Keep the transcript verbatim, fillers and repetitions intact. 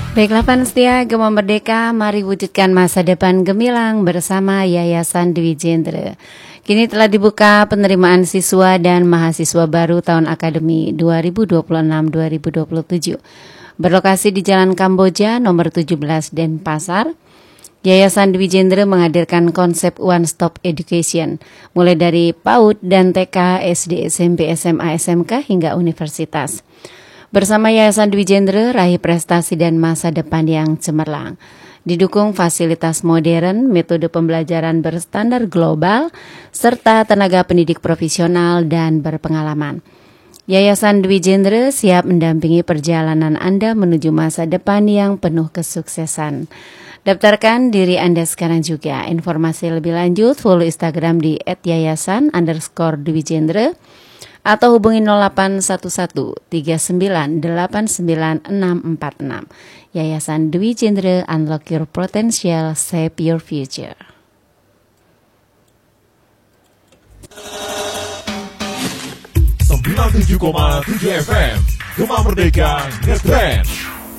Baiklah Panitia Gema Merdeka, mari wujudkan masa depan gemilang bersama Yayasan Dwi Jendra. Kini telah dibuka penerimaan siswa dan mahasiswa baru tahun akademi dua ribu dua puluh enam dua ribu dua puluh tujuh. Berlokasi di Jalan Kamboja nomor tujuh belas Denpasar, Yayasan Dwi Jendra menghadirkan konsep One Stop Education, mulai dari PAUD dan T K, S D, S M P, S M A, S M K hingga universitas. Bersama Yayasan Dwi Jendra, raih prestasi dan masa depan yang cemerlang. Didukung fasilitas modern, metode pembelajaran berstandar global, serta tenaga pendidik profesional dan berpengalaman. Yayasan Dwi Jendra siap mendampingi perjalanan Anda menuju masa depan yang penuh kesuksesan. Daftarkan diri Anda sekarang juga. Informasi lebih lanjut, follow Instagram di et yayasan underscore Dwi Jendra atau hubungi nol delapan satu satu tiga sembilan delapan sembilan enam empat enam. Yayasan Dwi Jendra, unlock your potential, shape your future. sembilan puluh tujuh koma tujuh F M Gema Merdeka Ngetrend.